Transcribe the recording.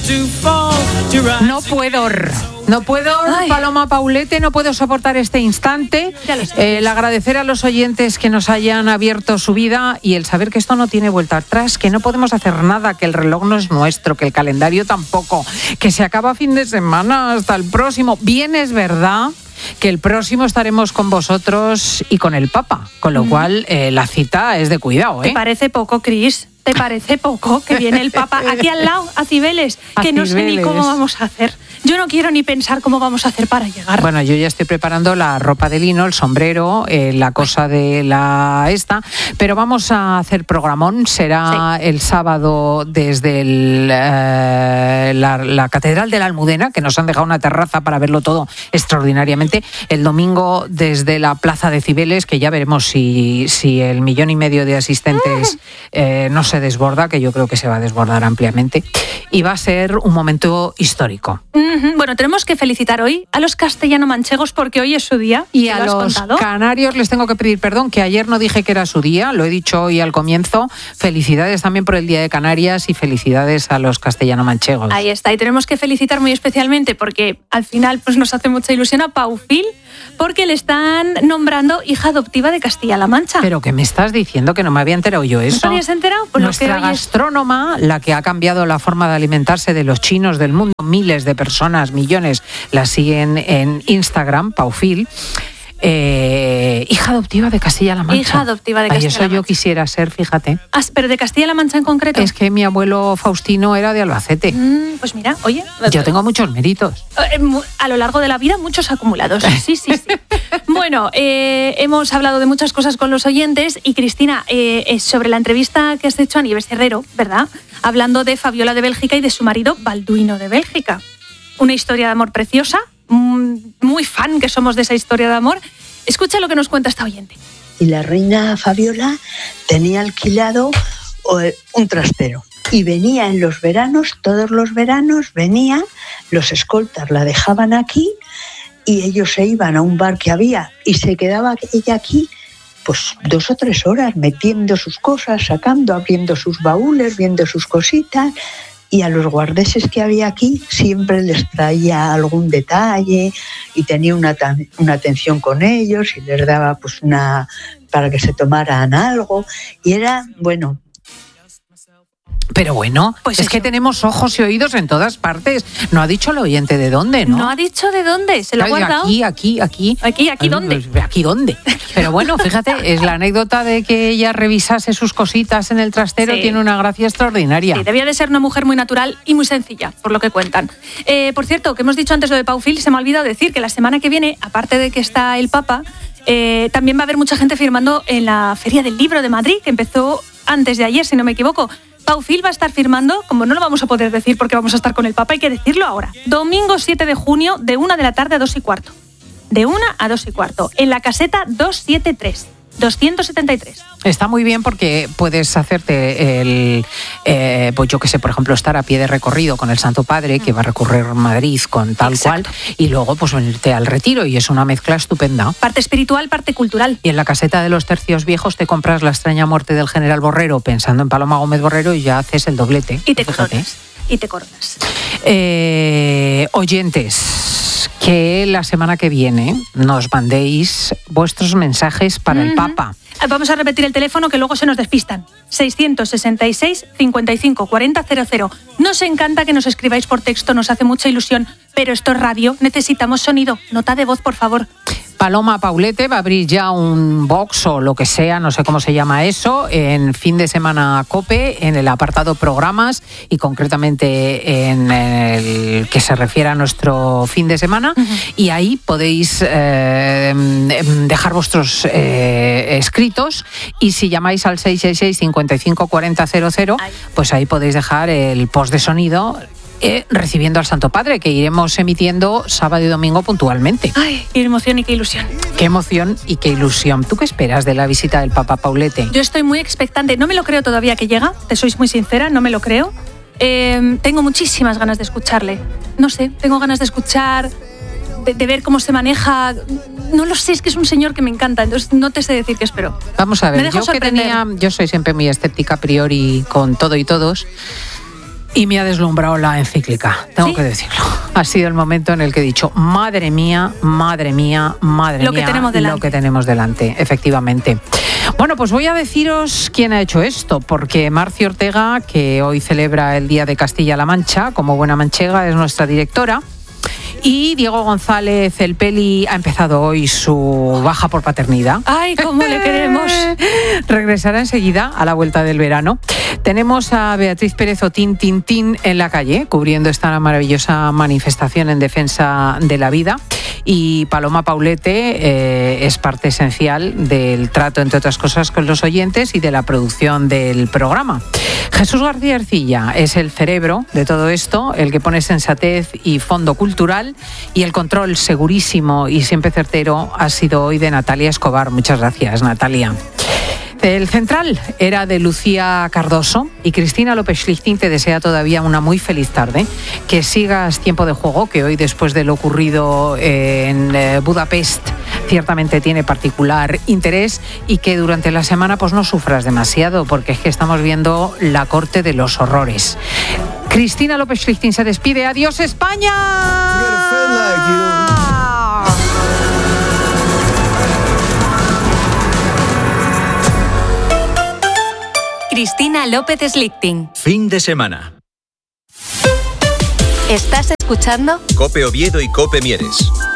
No puedo, Paloma Paulete, no puedo soportar este instante. El agradecer a los oyentes que nos hayan abierto su vida y el saber que esto no tiene vuelta atrás, que no podemos hacer nada, que el reloj no es nuestro, que el calendario tampoco, que se acaba fin de semana, hasta el próximo. Bien, es verdad que el próximo estaremos con vosotros y con el Papa, con lo cual la cita es de cuidado. ¿Te parece poco, Cris? ¿Te parece poco que viene el Papa aquí al lado, a Cibeles? Que no sé ni cómo vamos a hacer. Yo no quiero ni pensar cómo vamos a hacer para llegar. Bueno, yo ya estoy preparando la ropa de lino, el sombrero, la cosa de la esta, pero vamos a hacer programón. Será el sábado desde la Catedral de la Almudena, que nos han dejado una terraza para verlo todo extraordinariamente. El domingo desde la Plaza de Cibeles, que ya veremos si el 1,5 millones de asistentes no se desborda, que yo creo que se va a desbordar ampliamente. Y va a ser un momento histórico. Bueno, tenemos que felicitar hoy a los castellano-manchegos porque hoy es su día. Y a los canarios les tengo que pedir perdón, que ayer no dije que era su día, lo he dicho hoy al comienzo. Felicidades también por el Día de Canarias y felicidades a los castellano-manchegos. Ahí está, y tenemos que felicitar muy especialmente porque al final pues nos hace mucha ilusión a Paufil, porque le están nombrando hija adoptiva de Castilla-La Mancha. ¿Pero qué me estás diciendo? Que no me había enterado yo eso. ¿No te habías enterado? Pues nuestra gastrónoma, la que ha cambiado la forma de alimentarse de los chinos del mundo, miles de personas, millones, la siguen en Instagram, Paufil. Hija adoptiva de Castilla-La Mancha. Hija adoptiva de Castilla-La Mancha. Eso yo quisiera ser, fíjate. ¿Pero de Castilla-La Mancha en concreto? Es que mi abuelo Faustino era de Albacete. Pues mira, oye... Yo tengo muchos méritos. A lo largo de la vida, muchos acumulados. Sí. Bueno, hemos hablado de muchas cosas con los oyentes y, Cristina, sobre la entrevista que has hecho a Nieves Herrero, ¿verdad? Hablando de Fabiola de Bélgica y de su marido Balduino de Bélgica. Una historia de amor preciosa. Muy fan que somos de esa historia de amor. Escucha lo que nos cuenta esta oyente. Y la reina Fabiola tenía alquilado un trastero y venía en los veranos, todos los veranos venía, los escoltas la dejaban aquí y ellos se iban a un bar que había y se quedaba ella aquí pues 2 o 3 horas metiendo sus cosas, sacando, abriendo sus baúles, viendo sus cositas. Y a los guardeses que había aquí siempre les traía algún detalle y tenía una atención con ellos y les daba pues para que se tomaran algo. Y era, bueno... Pero bueno, pues es que tenemos ojos y oídos en todas partes. No ha dicho el oyente de dónde, ¿no? No ha dicho de dónde, se lo ha guardado. Aquí. ¿Aquí dónde? ¿Aquí dónde? Pero bueno, fíjate, es la anécdota de que ella revisase sus cositas en el trastero, tiene una gracia extraordinaria. Sí, debía de ser una mujer muy natural y muy sencilla, por lo que cuentan. Por cierto, que hemos dicho antes lo de Paufil, se me ha olvidado decir que la semana que viene, aparte de que está el Papa, también va a haber mucha gente firmando en la Feria del Libro de Madrid, que empezó antes de ayer, si no me equivoco. Paufil va a estar firmando, como no lo vamos a poder decir porque vamos a estar con el Papa, hay que decirlo ahora. Domingo 7 de junio, de 1 de la tarde a 2:15. De 1 a 2:15, en la caseta 273. 273. Está muy bien porque puedes hacerte pues yo que sé, por ejemplo, estar a pie de recorrido con el Santo Padre, que va a recorrer Madrid con tal cual, y luego pues venirte al retiro, y es una mezcla estupenda. Parte espiritual, parte cultural. Y en la caseta de los tercios viejos te compras La extraña muerte del general Borrero, pensando en Paloma Gómez Borrero, y ya haces el doblete. Y te coronas. Oyentes, que la semana que viene nos mandéis vuestros mensajes para el Papa. Vamos a repetir el teléfono que luego se nos despistan. 666 55 40 00. Nos encanta que nos escribáis por texto, nos hace mucha ilusión, pero esto es radio, necesitamos sonido. Nota de voz, por favor. Paloma Paulete va a abrir ya un box o lo que sea, no sé cómo se llama eso, en Fin de Semana COPE, en el apartado programas y concretamente en el que se refiere a nuestro fin de semana. Y ahí podéis dejar vuestros escritos, y si llamáis al 666 55 40 00, pues ahí podéis dejar el post de sonido recibiendo al Santo Padre, que iremos emitiendo sábado y domingo puntualmente. ¡Ay, qué emoción y qué ilusión! ¡Qué emoción y qué ilusión! ¿Tú qué esperas de la visita del Papa Paulete? Yo estoy muy expectante, no me lo creo todavía que llega, te sois muy sincera, no me lo creo. Tengo muchísimas ganas de escucharle. No sé, tengo ganas de escuchar, de ver cómo se maneja. No lo sé, es que es un señor que me encanta, entonces no te sé decir qué espero. Vamos a ver, yo soy siempre muy escéptica a priori con todo y todos. Y me ha deslumbrado la encíclica, tengo que decirlo. Ha sido el momento en el que he dicho, madre mía, madre mía, madre mía, lo que tenemos delante, efectivamente. Bueno, pues voy a deciros quién ha hecho esto, porque Marci Ortega, que hoy celebra el Día de Castilla-La Mancha, como buena manchega, es nuestra directora. Y Diego González, el Peli, ha empezado hoy su baja por paternidad. ¡Ay, cómo le queremos! Regresará enseguida a la vuelta del verano. Tenemos a Beatriz Pérez Otín Tintín en la calle, cubriendo esta maravillosa manifestación en defensa de la vida. Y Paloma Paulete es parte esencial del trato, entre otras cosas, con los oyentes y de la producción del programa. Jesús García Ercilla es el cerebro de todo esto, el que pone sensatez y fondo cultural, y el control segurísimo y siempre certero ha sido hoy de Natalia Escobar. Muchas gracias, Natalia. El central era de Lucía Cardoso y Cristina López Schlichting te desea todavía una muy feliz tarde, que sigas Tiempo de Juego, que hoy, después de lo ocurrido en Budapest, ciertamente tiene particular interés, y que durante la semana pues no sufras demasiado, porque es que estamos viendo la corte de los horrores. Cristina López Schlichting se despide. ¡Adiós, España! Cristina López Schlichting. Fin de semana. ¿Estás escuchando? COPE Oviedo y COPE Mieres.